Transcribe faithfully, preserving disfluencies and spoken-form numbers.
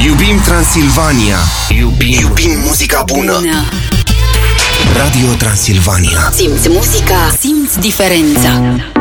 Iubim Transilvania. Iubim, Iubim muzica bună. bună. Radio Transilvania. Simți muzica, simți diferența.